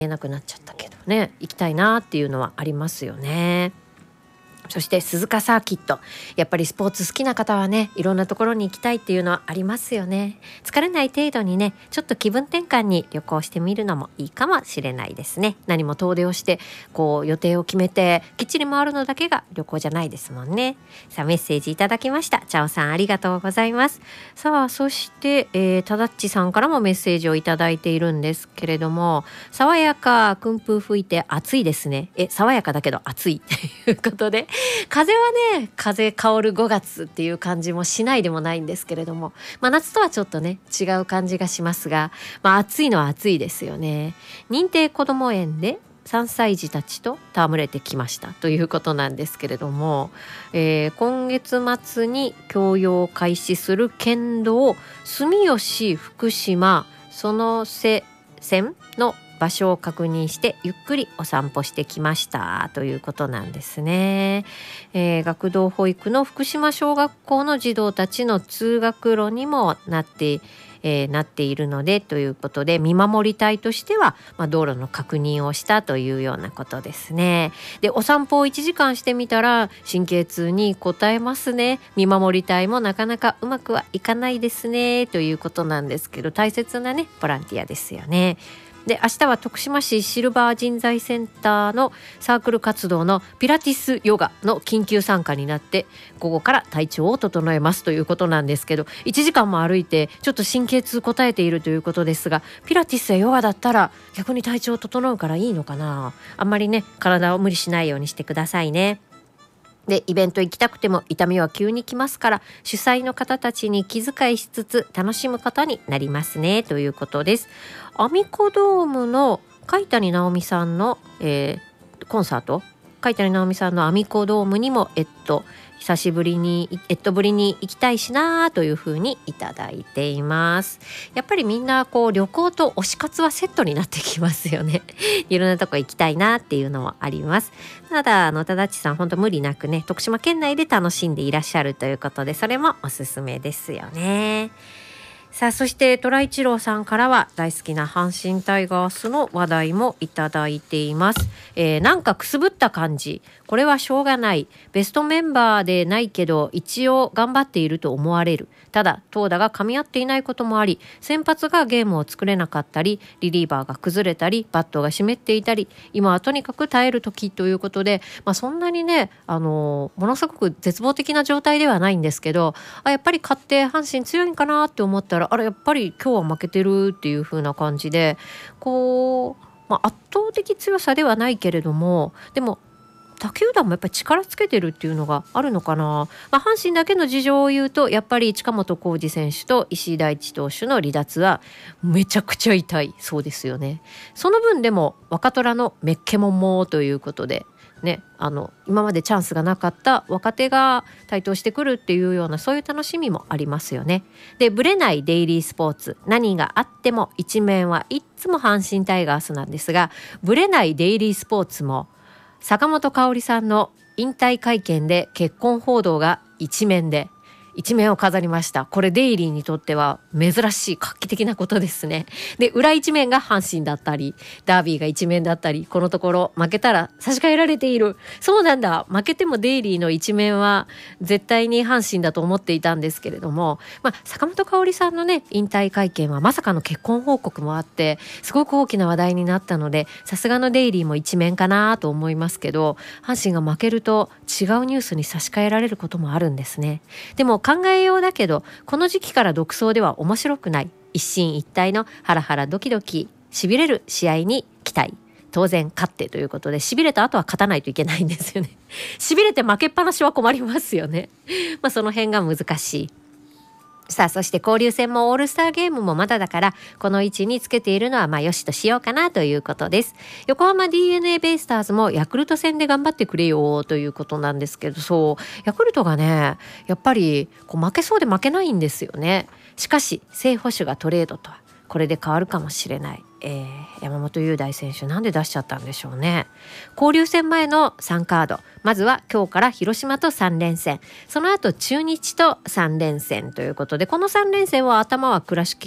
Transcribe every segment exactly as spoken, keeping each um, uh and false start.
えなくなっちゃったけどね、行きたいなっていうのはありますよね。そして鈴鹿サーキット、やっぱりスポーツ好きな方はね、いろんなところに行きたいっていうのはありますよね。疲れない程度にね、ちょっと気分転換に旅行してみるのもいいかもしれないですね。何も遠出をしてこう予定を決めてきっちり回るのだけが旅行じゃないですもんね。さあ、メッセージいただきました。チャオさん、ありがとうございます。さあ、そして、えー、タダッチさんからもメッセージをいただいているんですけれども、爽やか、訓風吹いて暑いですね。え爽やかだけど暑いということで、風はね、風香るごがつっていう感じもしないでもないんですけれども、まあ、夏とはちょっとね違う感じがしますが、まあ、暑いのは暑いですよね。認定こども園でさんさい児たちと戯れてきましたということなんですけれども、えー、今月末に供用を開始する県道住吉福島園瀬線の場所を確認してゆっくりお散歩してきましたということなんですね。えー、学童保育の福島小学校の児童たちの通学路にもなって、えー、なっているのでということで、見守り隊としては、まあ、道路の確認をしたというようなことですね。で、お散歩をいちじかんしてみたら神経痛に応えますね。見守り隊もなかなかうまくはいかないですねということなんですけど、大切なねボランティアですよね。で、明日は徳島市シルバー人材センターのサークル活動のピラティスヨガの緊急参加になって、午後から体調を整えますということなんですけど、いちじかんも歩いてちょっと神経痛こたえているということですが、ピラティスやヨガだったら逆に体調整うからいいのかな。あんまりね体を無理しないようにしてくださいね。で、イベント行きたくても痛みは急に来ますから、主催の方たちに気遣いしつつ楽しむことになりますねということです。アミコドームの貝谷直美さんの、えー、コンサート、貝谷直美さんのアミコドームにもえっと久しぶりにえっとぶりに行きたいしなというふうにいただいています。やっぱりみんなこう旅行と推し活はセットになってきますよね。いろんなとこ行きたいなっていうのもあります。ただあのただっちさん本当無理なくね、徳島県内で楽しんでいらっしゃるということで、それもおすすめですよね。さあ、そして虎一郎さんからは大好きな阪神タイガースの話題もいただいています。えー、なんかくすぶった感じ、これはしょうがない、ベストメンバーでないけど一応頑張っていると思われる。ただ投打が噛み合っていないこともあり、先発がゲームを作れなかったり、リリーバーが崩れたり、バットが湿っていたり、今はとにかく耐える時ということで、まあ、そんなにね、あのー、ものすごく絶望的な状態ではないんですけど、あやっぱり勝って阪神強いんかなって思ったら、あれやっぱり今日は負けてるっていう風な感じで、こう、まあ、圧倒的強さではないけれども、でも他球団もやっぱり力つけてるっていうのがあるのかな。まあ、阪神だけの事情を言うと、やっぱり近本浩二選手と石井大地投手の離脱はめちゃくちゃ痛いそうですよね。その分でも若虎のメッケモンもということでね、あの今までチャンスがなかった若手が台頭してくるっていうような、そういう楽しみもありますよね。で、ブレないデイリースポーツ、何があっても一面はいつも阪神タイガースなんですが、ブレないデイリースポーツも坂本花織さんの引退会見で結婚報道が一面で一面を飾りました。これデイリーにとっては珍しい画期的なことですね。で、裏一面が阪神だったり、ダービーが一面だったり、このところ負けたら差し替えられている。そうなんだ、負けてもデイリーの一面は絶対に阪神だと思っていたんですけれども、まあ、坂本花織さんのね引退会見はまさかの結婚報告もあって、すごく大きな話題になったので、さすがのデイリーも一面かなと思いますけど、阪神が負けると違うニュースに差し替えられることもあるんですね。でも考えようだけど、この時期から独走では面白くない、一進一退のハラハラドキドキしびれる試合に期待。当然勝ってということで、しびれた後は勝たないといけないんですよね。しびれて負けっぱなしは困りますよね。まあその辺が難しい。さあ、そして交流戦もオールスターゲームもまだだから、この位置につけているのはまあよしとしようかなということです。横浜 ディーエヌエー ベイスターズもヤクルト戦で頑張ってくれよということなんですけど、そうヤクルトがねやっぱりこう負けそうで負けないんですよね。しかし正捕手がトレードとはこれで変わるかもしれない。えー、山本雄大選手なんで出しちゃったんでしょうね。交流戦前のさんカード、まずは今日から広島とさん連戦、その後中日とさん連戦ということで、このさん連戦は頭は倉敷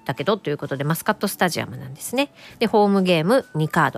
だけどということでマスカットスタジアムなんですね。でホームゲームにカード